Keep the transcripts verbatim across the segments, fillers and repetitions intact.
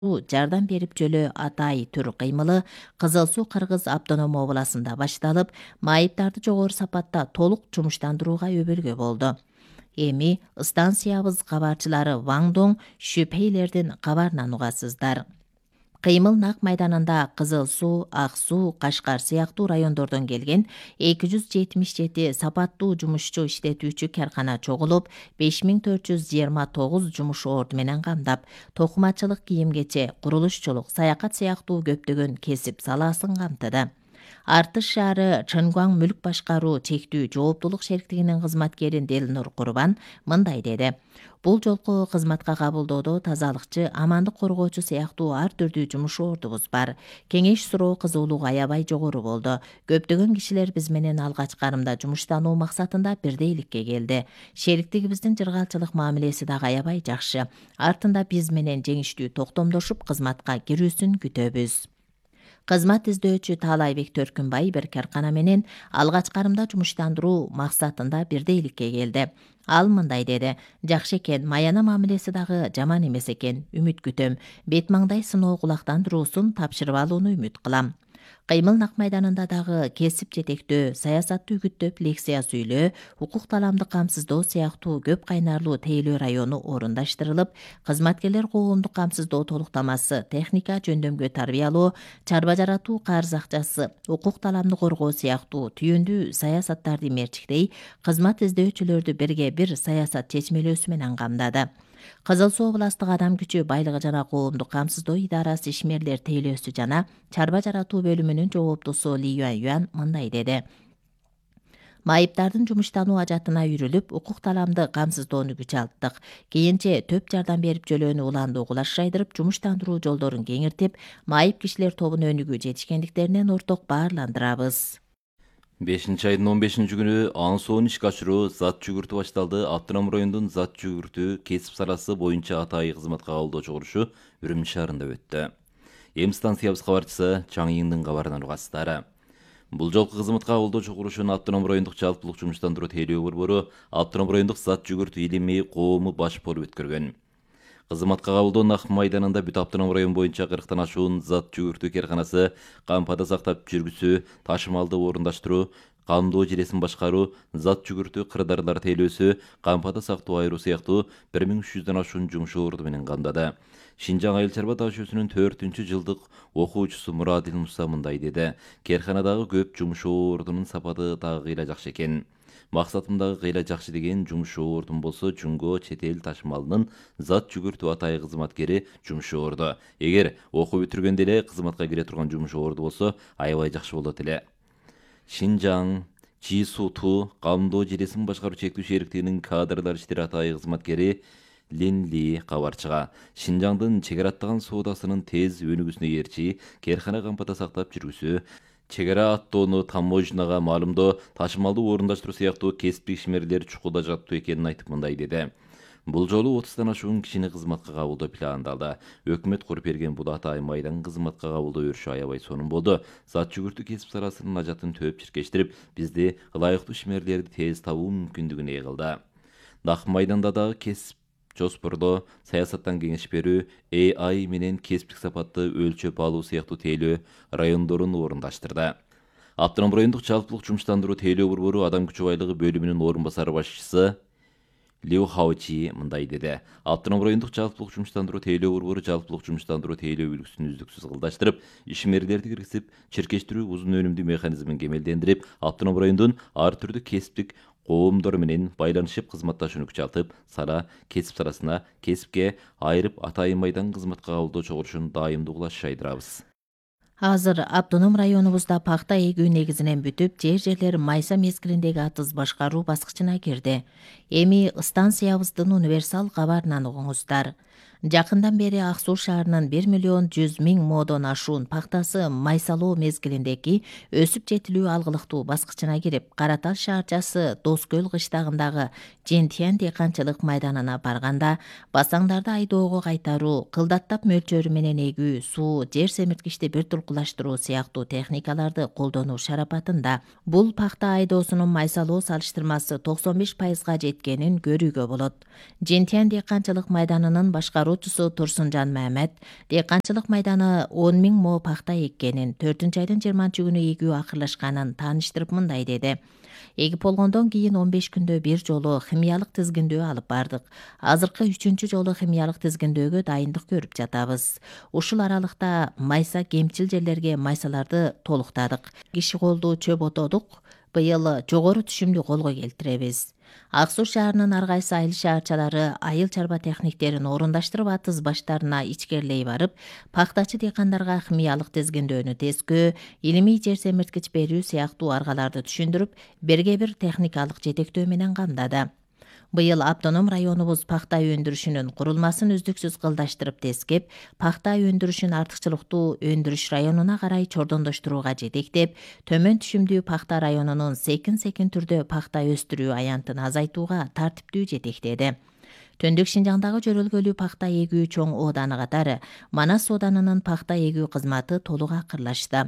жардам берип жөлөө Атай түр кыймылы Кызыл Суу Кыргыз автоном областында башталып, майыптарды жогору сапатта толук жумуштандырууга өбөлгө болду. Эми станциябыз кабарчылары Ваңдоң шүпейлердин кабарынан угасыздар. Кыймыл нак майданында Кызыл Суу, Ак Суу, Кашкар сыяктуу райондордон келген эки жүз жетимиш жети сапаттуу жумушчу иштетүүчү каркана чогулуп, беш миң төрт жүз жыйырма тогуз жумуш орду менен камдап, токумачылык, кийим-кече, курулушчулук, саякат сыяктуу көптөгөн кесип салаасын камтыды. Артыш шаары Чынгваң мүлк башкаруу чектүү жооптулук шериктигинин кызматкери Делнур Курбан мындай деди. Бул жолку кызматка кабылдоодо тазалыкчы, амандык коргоочу сыяктуу ар түрдүү жумуш ордубуз бар. Кеңеш суроо, кызуулук аябай жогору болду. Көптөгөн кишилер биз менен алгач карымда жумуштануу максатында бирдейликке келди. Шериктигибиздин жыргалчылык мамилеси дагы аябай жакшы. Артында биз менен жеңиштүү токтомдошуп кызматка кирүүсүн күтөбүз. Кызмат издөөчү Таалайбек Төркүнбай бир каркана менен алгач карымда жумуштандыруу максатында бирдейликке келди. Ал мындай деди: жакшы экен, маяна мамилеси дагы жаман эмес экен, үмүт күтөм. Бет маңдай сыноо кулактандыруусун тапшырып алууну үмүт кылам. Кыймыл нак майданында дагы кесип жетектөө, саясатты үгүттөп лекция сүйлөө, укук таламды камсыздоо сыяктуу көп кайнарлуу тейлөө району орундаштырылып, кызматкерлер коомдук камсыздоо толуктамасы, техника жөндөмгө тарбиялоо, чарба жаратуу карыз акчасы, укук таламды коргоо сыяктуу түйүндүү саясаттарды мерчиктей, кызмат издөөчүлөрдү бирге бир саясат чечмелөөсү менен камдады. Кызыл Суу областык адам күчү байлыгы жана коомдук камсыздоо идарасы ишмерлер тейлөөсү жана чарба жаратуу бөлүмүнүн жооптусу Ли Юан Юан мындай деди. Майыптардын жумуштануу ажатына үйрүлүп, укук таламды камсыздоону күч алттык. Кийинче төп жардам берип жөлөөнү уланды угулаш жайдырып, жумуштандыруу жолдорун кеңиртип, майып кишилер тобун өнүгүү жетишкендиктеринен орток баарландырабыз. бешинчи айдын он бешинчи күнү аң суун ишке ашыруу зат жүгүртүү башталды. Автоном райондун зат жүгүртүү кесип саласы боюнча Атай кызматка кабылдоочу курулушу Үрүмчү шаарында өттү. Эми станциябыз кабарчысы Чаңйыңдын кабарынан угасыздар. Бул жолку кызматка кабылдоочу курулушунун автоном райондук жалпылык жумуштандыруу тейлөө борбору автоном райондук зат жүгүртүү илими коому баш болуп өткөргөн. Кызматка кабылдоо нак майданында бүт автоном район боюнча кырктан ашуун зат жүгүртүү карканасы, кампада сактап жүргүзүү, ташымалды орундаштыруу, камдоо жиресин башкаруу, зат жүгүртүү кырдаарлар тейлөөсү, кампада сактоо айыруу сыяктуу бир миң үч жүздөн ашуун жумуш орду менен камдады. Шинжаң айыл чарба дашүүсүнүн төртүнчү жылдык окуучусу Мурадил Муса мындай деди. Керканадагы көп жумуш ордунун сапаты дагы кыйла жакшы экен. Максатымдагы кыйла жакшы деген жумуш ордун болсо, Жумго чет эл ташымалынын зат жүгүртүү Атай кызматкери жумуш орду. Эгер окуу бүтүргөндө эле кызматка кире турган жумуш орду болсо, аябай жакшы болот эле. Шинжаң Чисуту камдоо жиресин башкаруу чектүү шериктигинин кадрлар иштери Атай кызматкери Линли кабарчыга Шинжаңдын чегара аттаган соодасынын тез өнүгүүсүнө ээрчи керкана кампада сактап жүргүсү, чегара аттоону таможняга маалымдоо, ташымалды орундаштыруу сыяктуу кесиптик ишмерлер чукулда жаттуу экенин айтып мындай деди. Бул жолу отуздан ашуун кишини кызматка кабылдоо пландалды. Өкмөт куруп берген бул Атай майдан кызматка кабылдоо өрүшү аябай сонун болду. Зат жүгүртүү кесип саласынын ажатын төп чиркештирип, бизди ылайыктуу ишмерлерди тез табуу мүмкүндүгүнө ээ кылды. Нак майданда дагы кесип жоспордоо, саясаттан кеңеш берүү, А I менен кесиптик сапатты өлчөп алуу сыяктуу тейлөө райондорун орундаштырды. Автоном райондук жалпылык жумуштандыруу тейлөө борбору адам күчү байлыгы бөлүмүнүн орун басары башчысы Лиу Хаочи мындай деди. Автоном райондук жалпылык жумуштандыруу тейлөө борбору жалпылык жумуштандыруу тейлөө үлгүсүн үздүксүз кылдаштырып, ишмерлерди киргизип, чиркештирүү узун өнүмдүү механизмин кемелдендирип, автоном райондун ар түрдүү кесиптик коомдор менен байланышып кызматташууну күчалтып, сара кесип саласына кесипке айырып Атай майдан кызматка кабылдоочу курулушун дайымдуу кулаш жайдырабыз. Азыр автоном районубузда пахта эгүү негизинен бүтүп, жер-жерлер майса мезгилиндеги атыз башкаруу баскычына кирди. Эми станциябыздын универсал кабарынан угуңуздар. Жакындан бери Ак Суу шаарынын бир миллион жүз миң модон ашуун пахтасы майсалоо мезгилиндеги өсүп жетилүү алгылыктуу баскычына кирип, Каратал шаарчасы Дос көл кыштагындагы Жентиян дыйканчылык майданына барганда, басаңдарды айдоого кайтаруу, кылдаттап мөлчөрү менен эгүү, суу, жер семирткичти бир туркулаштыруу сыяктуу техникаларды колдонуу шарапатында бул пахта айдоосунун майсалоо салыштырмасы токсон беш пайызга жеткенин көрүүгө болот. Жентиян дыйканчылык майданынын башкаруу башкаруучусу Турсунжан Мамед дыйканчылык майданы он миң мо пахта эккенин, төртүнчү айдын жыйырманчы күнү эгүү акырлашканын тааныштырып мындай деди. Эгип болгондон кийин он беш күндө бир жолу химиялык тизгиндөө алып бардык. Азыркы үчүнчү жолу химиялык тизгиндөөгө дайындык көрүп жатабыз. Ушул аралыкта майса кемчил жерлерге майсаларды толуктадык. Киши колду чөп отодук. Быйыл жогору түшүмдү колго келтиребиз. Ак Суу шаарынын ар кайсы айыл шаарчалары айыл чарба техниктерин орундаштырып атыз баштарына ичкерлей барып, пахтачы дыйкандарга химиялык тизгиндөөнү тескөө, илимий жер семирткич берүү сыяктуу аргаларды түшүндүрүп, берге бир техникалык жетектөө менен камдады. Быйыл автоном районубуз пахта өндүрүшүнүн курулмасын үздүксүз кылдаштырып тескеп, пахта өндүрүшүн артыкчылыктуу өндүрүш районуна карай чордондоштурууга жетектеп, төмөн түшүмдүү пахта районунун секин-секин түрдө пахта өстүрүү аянтын азайтууга тартиптүү жетектеди. Төндүк Шинжаңдагы жөрөлгөлүү пахта эгүү чоң ооданы катары Манас ооданынын пахта эгүү кызматы толук акырлашты.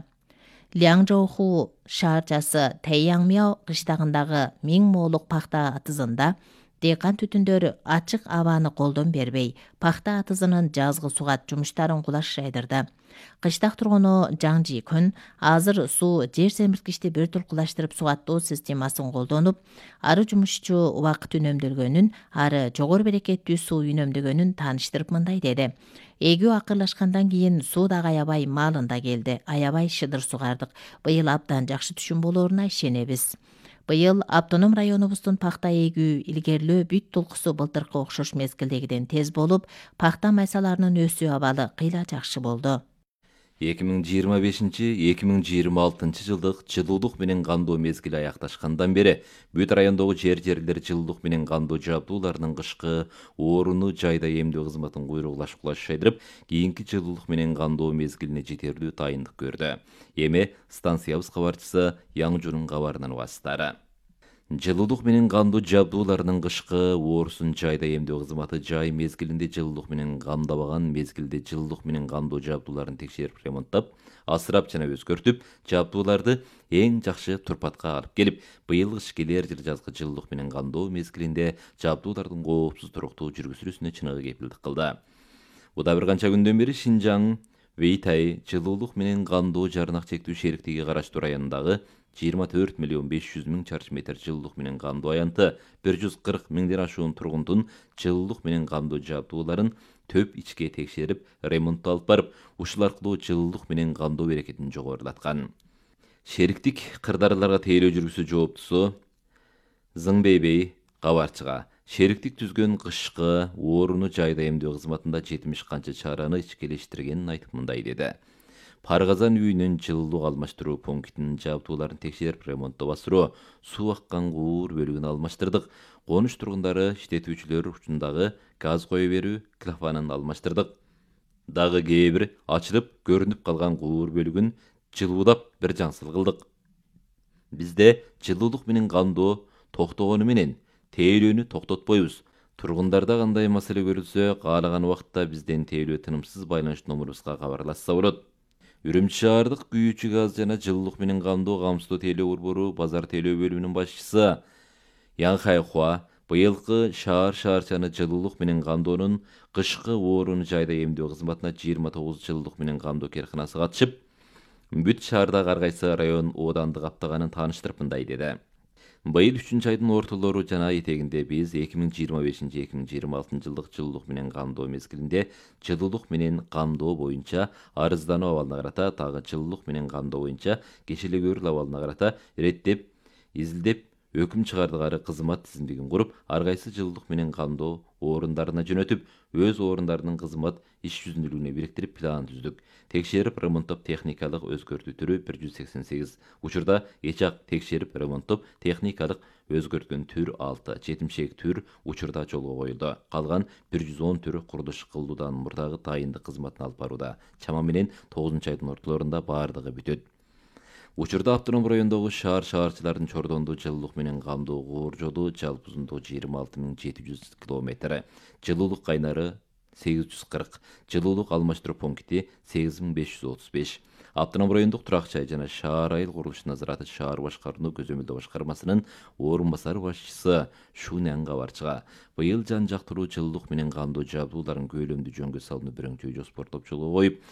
Ляңжоуху шаарчасы Тэйяңмяо кыштагындагы миң моолук пахта атызында дыйкан түтүндөр ачык абаны колдон бербей, пахта атызынын жазгы сугат жумуштарын кулаш жайдырды. Кыштак тургуну Жаңжи Күн азыр суу жер семирткичти бир туркулаштырып сугаттоо системасын колдонуп, ары жумушчу убакыт үнөмдөлгөнүн, ары жогору берекеттүү суу үнөмдөгөнүн тааныштырып мындай деди. Эгүү акырлашкандан кийин суу дагы аябай маалында келди, аябай шыдыр сугардык. Быйыл абдан жакшы түшүм болоруна ишенебиз. Быйыл автоном районубуздун пахта эгүү илгерлөө бүт толкусу былтыркы окшош мезгилдегиден тез болуп, пахта майсаларынын өсүү абалы кыйла жакшы болду. эки миң жыйырма бешинчи — эки миң жыйырма алтынчы жылдык жылуулук менен кандоо мезгили аякташкандан бери бүт райондогу жер-жерлер жылуулук менен кандоо жабдууларынын кышкы орууну жайда эмдөө кызматын куйругулаш кулаш жайдырып, кийинки жылуулук менен кандоо мезгилине жетерлүү дайындык көрдү. Эми станциябыз кабарчысы Яңжунун кабарынан угасыздар. Жылуулук менен кандоо жабдууларынын кышкы оорусун жайда эмдөө кызматы жай мезгилинде жылуулук менен камдабаган мезгилде жылуулук менен кандоо жабдууларын текшерип ремонттап, асырап жана өзгөртүп, жабдууларды эң жакшы турпатка алып келип, быйылкы ишкерлер жыл жазгы жылуулук менен кандоо мезгилинде жабдуулардын коопсуз туруктуу жүргүзүлүүсүнө чыныгы кепилдик кылды. Буда бир канча күндөн бери Шинжаң Вейтай жылуулук менен кандоо жарнак чектүү шериктиги караштуу районундагы жыйырма төрт миллион беш жүз миң чарчы метр жылуулук менен кандоо аянты, бир жүз кырк миңден ашуун тургундун жылуулук менен кандоо жабдууларын төп ичке текшерип, ремонт алып барып, ушул аркылуу жылуулук менен кандоо берекетин жогорулаткан. Шериктик кырдаарларга тейлөө жүргүзүү жооптусу Зыңбейбей кабарчыга шериктик түзгөн кышкы орууну жайда эмдөө кызматында жетимиш канча чараны ичкелештиргенин айтып мындай деди. Паргазан үйүнүн жылуулук алмаштыруу пунктинин жабдууларын текшерип ремонттоо басыруу, суу аккан куур бөлүгүн алмаштырдык. Конуш тургундары иштетүүчүлөр учундагы газ кое берүү клапанын алмаштырдык. Дагы кээ бир ачылып көрүнүп калган куур бөлүгүн жылуулап бир жаңсыл кылдык. Бизде жылуулук менен кандоо токтогону менен тейлөөнү токтотпойбуз. Тургундарда кандай маселе көрүлсө, каалаган убакытта бизден тейлөө тынымсыз байланыш номерубузга кабарлашса болот. Үрүмчү шаардык күйүүчү газ жана жылуулук менен кандоо камсыздоо тейлөө борбору базар тейлөө бөлүмүнүн башчысы Яң Хайхуа быйылкы шаар шаарчаны жылуулук менен кандоонун кышкы орууну жайда эмдөө кызматына жыйырма тогуз жылуулук менен кандоо керканасы катышып, бүт шаардагы ар кайсы район ооданды каптаганын тааныштырып мындай деди. Быйыл үчүнчү айдын ортолору жана этегинде биз эки миң жыйырма бешинчи — эки миң жыйырма алтынчы жылдык жылуулук менен кандоо мезгилинде жылуулук менен кандоо боюнча арыздануу абалына карата, дагы жылуулук менен кандоо боюнча кечиле көрүл абалына карата реттеп, изилдеп, өкүм чыгардыгары кызмат тизимдигин куруп, ар кайсы жылуулук менен кандоо орундарына жөнөтүп, өз орундарынын кызмат иш жүзүндүүлүгүнө бириктирип план түздүк. Текшерип, ремонттоп, техникалык өзгөртүү бир жүз сексен сегиз учурда, эчак текшерип, ремонттоп, техникалык өзгөрткөн түр алты, жетимиш эки түр учурда жолго коюлду. Калган бир жүз он түр курулуш кылуудан мурдагы дайындык кызматын алып барууда. Чама менен тогузунчу айдын ортолорунда баардыгы бүтөт. Учурда автоном райондогу шаар шаарчылардын чордондуу жылуулук менен камдоо куур жолу жалпы узундугу жыйырма алты миң жети жүз километр. Жылуулук кайнары сегиз жүз кырк, жылуулук алмаштыруу пункти сегиз миң беш жүз отуз беш. Автоном райондук турак жай жана шаар айыл курулуш назараты шаар башкарууну көзөмөлдөө башкармасынын орун басары башчысы Шунян кабарчыга быйыл жан жактыруу жылуулук менен камдоо жабдууларын көөлөмдүү жөнгө салууну бирөңчөй жоспортоп жолго коюп,